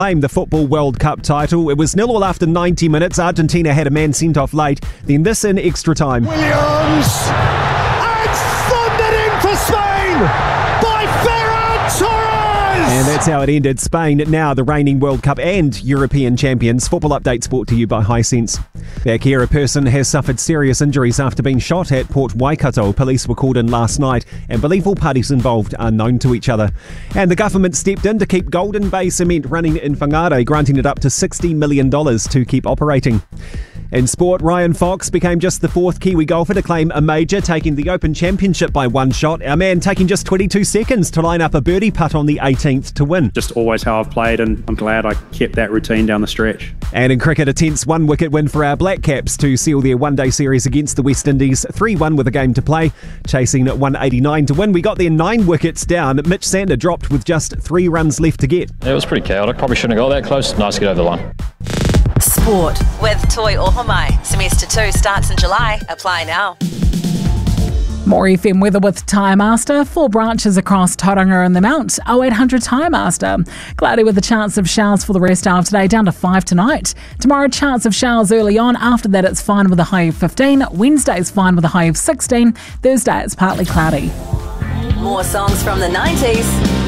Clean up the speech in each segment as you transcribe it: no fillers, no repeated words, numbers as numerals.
Claimed the Football World Cup title. It was 0-0 after 90 minutes. Argentina had a man sent off late. Then this in extra time. Williams! And thundered in for Spain by Ferran Torres! And that's how it ended. Spain, now the reigning World Cup and European champions. Football Updates brought to you by Hisense. Back here, a person has suffered serious injuries after being shot at Port Waikato. Police were called in last night and believe all parties involved are known to each other. And the government stepped in to keep Golden Bay Cement running in Whangarei, granting it up to $60 million to keep operating. In sport, Ryan Fox became just the fourth Kiwi golfer to claim a major, taking the Open Championship by one shot. Our man taking just 22 seconds to line up a birdie putt on the 18th to win. Just always how I've played, and I'm glad I kept that routine down the stretch. And in cricket, a tense one-wicket win for our Black Caps to seal their one-day series against the West Indies, 3-1 with a game to play, chasing 189 to win. We got their 9 wickets down. Mitch Sander dropped with just 3 runs left to get. It was pretty chaotic. Probably shouldn't have got that close. Nice to get over the line. Sport with Toi Ohomai. Semester 2 starts in July. Apply now. More FM weather with Tyre Master. 4 branches across Tauranga and the Mount. 0800 Tyre Master. Cloudy with a chance of showers for the rest of today, down to 5 tonight. Tomorrow, chance of showers early on. After that, it's fine with a high of 15. Wednesday's fine with a high of 16. Thursday, it's partly cloudy. More songs from the 90s.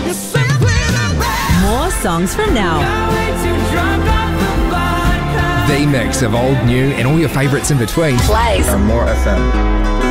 More songs from now. The mix of old, new and all your favourites in between. Plays on More FM.